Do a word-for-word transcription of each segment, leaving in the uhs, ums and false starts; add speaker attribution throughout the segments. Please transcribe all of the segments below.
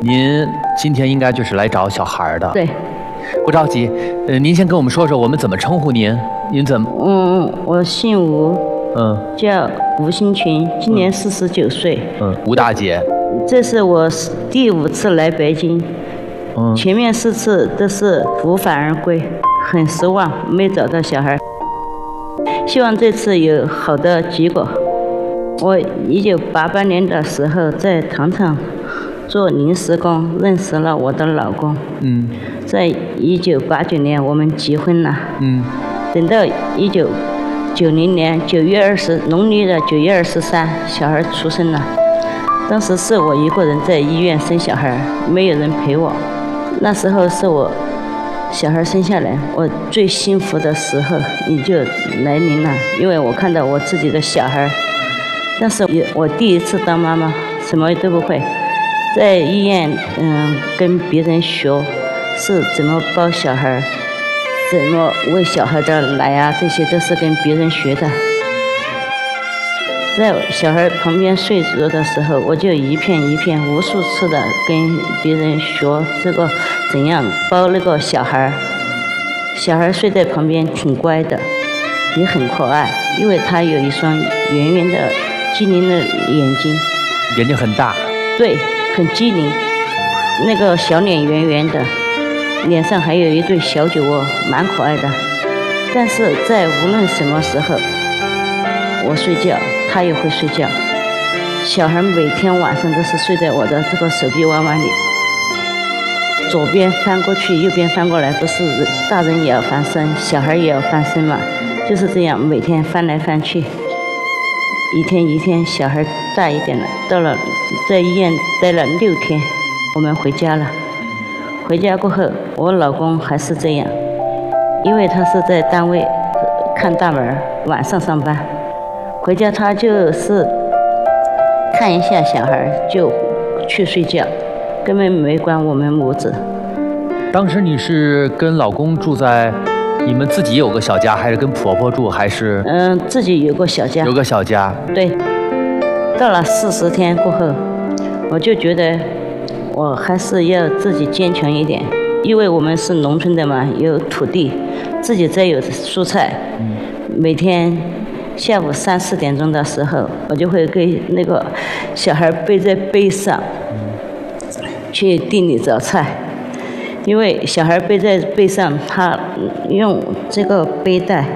Speaker 1: 您今天应该就是来找小孩的。
Speaker 2: 对，
Speaker 1: 不着急，呃，您先跟我们说说我们怎么称呼您？您怎么？
Speaker 2: 嗯，我姓吴，
Speaker 1: 嗯，
Speaker 2: 叫吴新群，今年四十九岁。
Speaker 1: 嗯，吴大姐。
Speaker 2: 这是我第五次来北京，
Speaker 1: 嗯，
Speaker 2: 前面四次都是无法而归，很失望，没找到小孩。希望这次有好的结果。我一九八八年的时候在糖厂做临时工，认识了我的老公。
Speaker 1: 嗯，
Speaker 2: 在一九八九年我们结婚了。
Speaker 1: 嗯，
Speaker 2: 等到一九九零年九月二十，农历的九月二十三，小孩出生了。当时是我一个人在医院生小孩，没有人陪我。那时候是我小孩生下来，我最幸福的时候也就来临了，因为我看到我自己的小孩。但是我第一次当妈妈，什么都不会，在医院嗯跟别人学是怎么抱小孩，怎么喂小孩的奶啊，这些都是跟别人学的。在小孩旁边睡着的时候，我就一片一片无数次的跟别人学这个怎样抱那个小孩。小孩睡在旁边挺乖的，也很可爱，因为他有一双圆圆的机灵的眼睛，
Speaker 1: 眼睛很大。
Speaker 2: 对，很机灵，那个小脸圆圆的，脸上还有一对小酒窝，蛮可爱的。但是在无论什么时候，我睡觉他也会睡觉，小孩每天晚上都是睡在我的这个手臂弯弯里，左边翻过去右边翻过来，不是大人也要翻身，小孩也要翻身嘛，就是这样每天翻来翻去。一天一天小孩大一点了，到了在医院待了六天，我们回家了。回家过后我老公还是这样，因为他是在单位看大门，晚上上班，回家他就是看一下小孩就去睡觉，根本没管我们母子。
Speaker 1: 当时你是跟老公住在你们自己有个小家，还是跟婆婆住，还是？
Speaker 2: 嗯，自己有个小家。
Speaker 1: 有个小家。
Speaker 2: 对。到了四十天过后，我就觉得我还是要自己坚强一点，因为我们是农村的嘛，有土地，自己再有蔬菜。嗯。每天下午三四点钟的时候，我就会给那个小孩背在背上，去地里找菜。因为小孩背在背上，他用这个背带，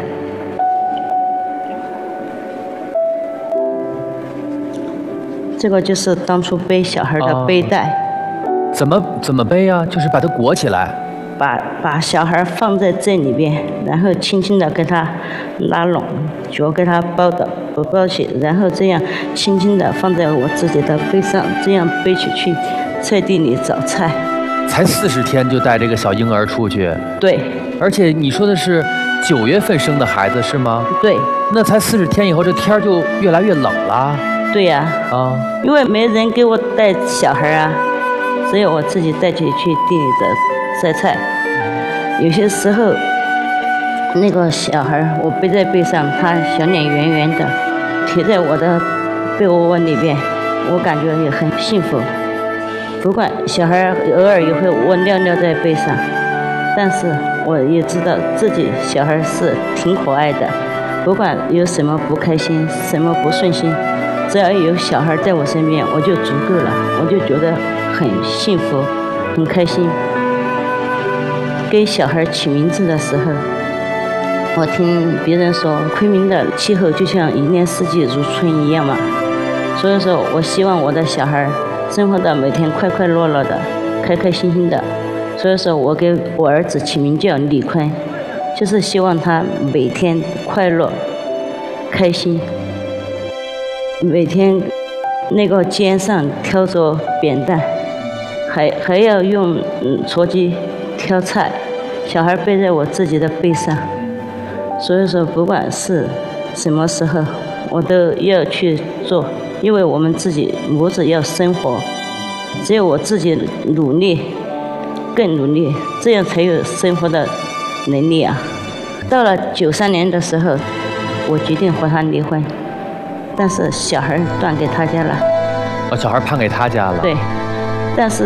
Speaker 2: 这个就是当初背小孩的背带。
Speaker 1: 哦、怎么怎么背啊？就是把它裹起来，
Speaker 2: 把把小孩放在这里边，然后轻轻的给他拉拢，脚给他抱的不抱起，然后这样轻轻的放在我自己的背上，这样背起去菜地里找菜。
Speaker 1: 才四十天就带这个小婴儿出去？
Speaker 2: 对。
Speaker 1: 而且你说的是九月份生的孩子是吗？
Speaker 2: 对。
Speaker 1: 那才四十天以后，这天儿就越来越冷了。
Speaker 2: 对呀。啊。啊因为没人给我带小孩啊，只有我自己带起去地里的摘菜。有些时候，那个小孩我背在背上，他小脸圆圆的，贴在我的被窝窝里边，我感觉也很幸福。不管小孩偶尔也会我尿尿在背上，但是我也知道自己小孩是挺可爱的。不管有什么不开心，什么不顺心，只要有小孩在我身边，我就足够了，我就觉得很幸福，很开心。给小孩起名字的时候，我听别人说，昆明的气候就像一年四季如春一样嘛，所以说我希望我的小孩生活的每天快快乐乐的，开开心心的。所以说我给我儿子起名叫李坤，就是希望他每天快乐开心，每天那个肩上挑着扁担，还还要用嗯锄机挑菜，小孩背在我自己的背上。所以说不管是什么时候我都要去做，因为我们自己母子要生活，只有我自己努力，更努力，这样才有生活的能力啊。到了九三年的时候，我决定和他离婚，但是小孩断给他家了。
Speaker 1: 哦，小孩判给他家了。
Speaker 2: 对，但是